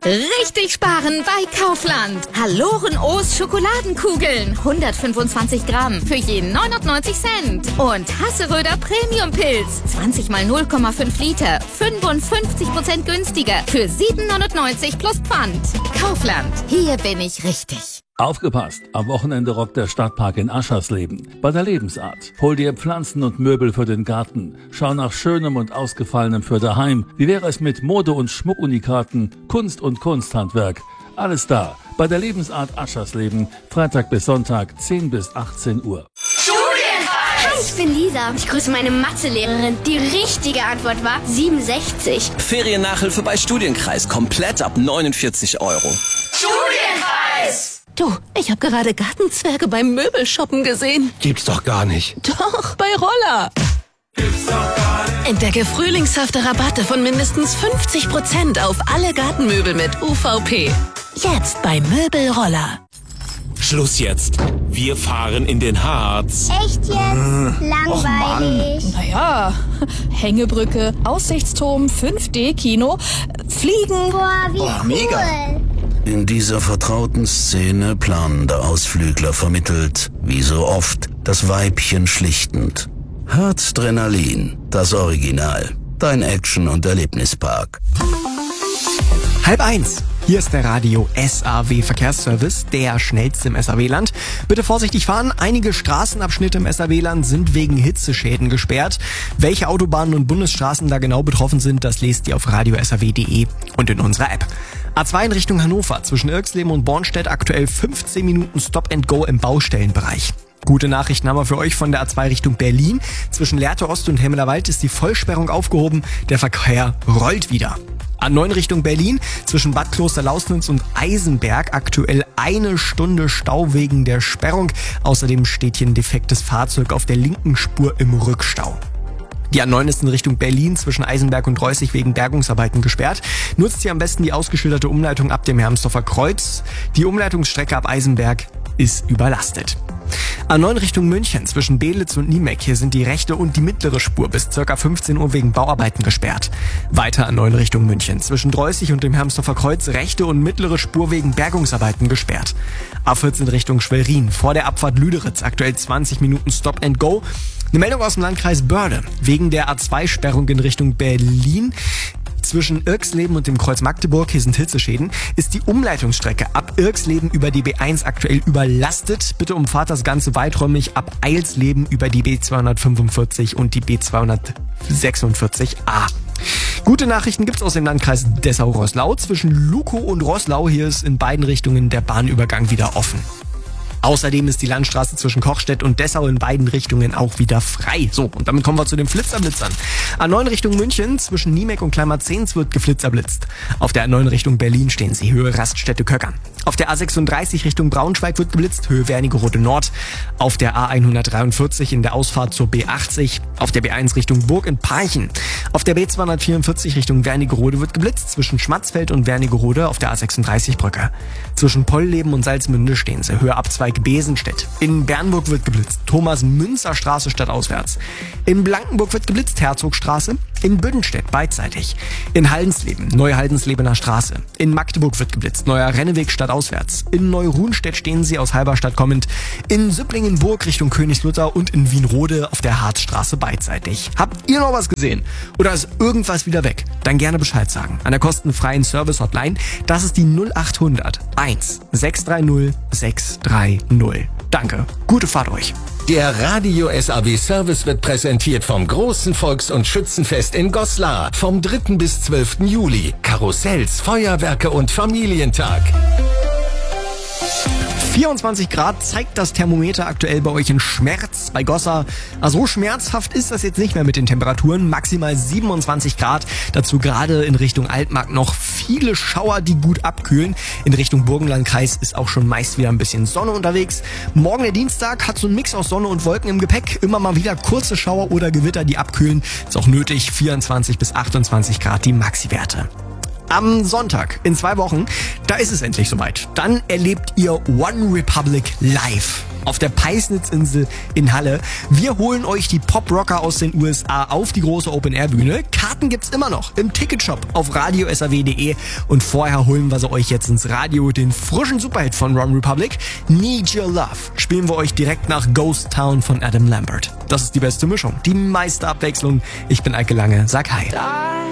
Richtig sparen bei Kaufland. Hallorenoos Schokoladenkugeln. 125 Gramm für je 99 Cent. Und Hasseröder Premium-Pilz. 20 mal 0,5 Liter. 55% günstiger für 7,99 plus Pfand. Kaufland. Hier bin ich richtig. Aufgepasst! Am Wochenende rockt der Stadtpark in Aschersleben. Bei der Lebensart. Hol dir Pflanzen und Möbel für den Garten. Schau nach Schönem und Ausgefallenem für daheim. Wie wäre es mit Mode- und Schmuckunikaten, Kunst und Kunsthandwerk? Alles da. Bei der Lebensart Aschersleben. Freitag bis Sonntag, 10 bis 18 Uhr. Hi, ich bin Lisa. Ich grüße meine Mathelehrerin. Die richtige Antwort war 67. Feriennachhilfe bei Studienkreis. Komplett ab 49 Euro. Studienpreis! Du, ich habe gerade Gartenzwerge beim Möbelshoppen gesehen. Gibt's doch gar nicht. Doch, bei Roller. Gibt's doch gar nicht. Entdecke frühlingshafte Rabatte von mindestens 50% auf alle Gartenmöbel mit UVP. Jetzt bei Möbelroller. Schluss jetzt. Wir fahren in den Harz. Echt jetzt? Langweilig. Naja, Hängebrücke, Aussichtsturm, 5D-Kino, Fliegen. Boah, wie cool. Mega. In dieser vertrauten Szene planender Ausflügler vermittelt, wie so oft, das Weibchen schlichtend. Herzdrenalin, das Original. Dein Action- und Erlebnispark. 12:30. Hier ist der Radio SAW Verkehrsservice, der schnellste im SAW-Land. Bitte vorsichtig fahren, einige Straßenabschnitte im SAW-Land sind wegen Hitzeschäden gesperrt. Welche Autobahnen und Bundesstraßen da genau betroffen sind, das lest ihr auf radiosaw.de und in unserer App. A2 in Richtung Hannover, zwischen Irxleben und Bornstedt aktuell 15 Minuten Stop-and-Go im Baustellenbereich. Gute Nachrichten haben wir für euch von der A2 Richtung Berlin. Zwischen Lehrte Ost und Hemmelerwald ist die Vollsperrung aufgehoben, der Verkehr rollt wieder. A9 Richtung Berlin, zwischen Bad Klosterlausnitz und Eisenberg aktuell 1 Stunde Stau wegen der Sperrung. Außerdem steht hier ein defektes Fahrzeug auf der linken Spur im Rückstau. Die A9 ist in Richtung Berlin zwischen Eisenberg und Reußig wegen Bergungsarbeiten gesperrt. Nutzt ihr am besten die ausgeschilderte Umleitung ab dem Hermsdorfer Kreuz. Die Umleitungsstrecke ab Eisenberg ist überlastet. A9 Richtung München zwischen Belitz und Niemek. Hier sind die rechte und die mittlere Spur bis ca. 15 Uhr wegen Bauarbeiten gesperrt. Weiter A9 Richtung München zwischen Dreußig und dem Hermsdorfer Kreuz rechte und mittlere Spur wegen Bergungsarbeiten gesperrt. A14 Richtung Schwerin vor der Abfahrt Lüderitz aktuell 20 Minuten Stop and Go. Eine Meldung aus dem Landkreis Börde. Wegen der A2-Sperrung in Richtung Berlin zwischen Irxleben und dem Kreuz Magdeburg, hier sind Hitzeschäden, ist die Umleitungsstrecke ab Irxleben über die B1 aktuell überlastet. Bitte umfahrt das Ganze weiträumig ab Eilsleben über die B245 und die B246a. Gute Nachrichten gibt's aus dem Landkreis Dessau-Roßlau. Zwischen Lukow und Roßlau, hier ist in beiden Richtungen der Bahnübergang wieder offen. Außerdem ist die Landstraße zwischen Kochstedt und Dessau in beiden Richtungen auch wieder frei. So, und damit kommen wir zu den Flitzerblitzern. A9 Richtung München, zwischen Niemek und Kleinmarzens wird geflitzerblitzt. Auf der A9 Richtung Berlin stehen sie, Höhe Raststätte Köckern. Auf der A36 Richtung Braunschweig wird geblitzt, Höhe Wernigerode Nord. Auf der A143 in der Ausfahrt zur B80. Auf der B1 Richtung Burg in Parchen. Auf der B244 Richtung Wernigerode wird geblitzt, zwischen Schmatzfeld und Wernigerode auf der A36 Brücke. Zwischen Pollleben und Salzmünde stehen sie, Höhe Abzweig Besenstedt. In Bernburg wird geblitzt, Thomas-Münzer-Straße stadtauswärts. In Blankenburg wird geblitzt, Herzogstraße. In Büdenstedt beidseitig. In Haldensleben, Neuhaldenslebener Straße. In Magdeburg wird geblitzt, Neuer Renneweg stadtauswärts. In Neuruhnstedt stehen sie aus Halberstadt kommend. In Süpplingenburg Richtung Königslutter und in Wienrode auf der Harzstraße beidseitig. Habt ihr noch was gesehen? Oder ist irgendwas wieder weg? Dann gerne Bescheid sagen. An der kostenfreien Service-Hotline, das ist die 0800 1 630 630. Danke. Gute Fahrt euch. Der Radio SAW Service wird präsentiert vom großen Volks- und Schützenfest in Goslar vom 3. bis 12. Juli. Karussells, Feuerwerke und Familientag. 24 Grad zeigt das Thermometer aktuell bei euch in Schmerz bei Gossa. So schmerzhaft ist das jetzt nicht mehr mit den Temperaturen. Maximal 27 Grad. Dazu gerade in Richtung Altmark noch viele Schauer, die gut abkühlen. In Richtung Burgenlandkreis ist auch schon meist wieder ein bisschen Sonne unterwegs. Morgen der Dienstag hat so ein Mix aus Sonne und Wolken im Gepäck. Immer mal wieder kurze Schauer oder Gewitter, die abkühlen. Ist auch nötig. 24 bis 28 Grad die Maxi-Werte. Am Sonntag, in 2 Wochen, da ist es endlich soweit. Dann erlebt ihr One Republic live. auf der Peisnitzinsel in Halle. Wir holen euch die Pop-Rocker aus den USA auf die große Open-Air-Bühne. Karten gibt's immer noch im Ticketshop auf radiosaw.de und vorher holen wir sie euch jetzt ins Radio. Den frischen Superhit von One Republic, Need Your Love, spielen wir euch direkt nach Ghost Town von Adam Lambert. Das ist die beste Mischung, die meiste Abwechslung. Ich bin Eike Lange, sag hi.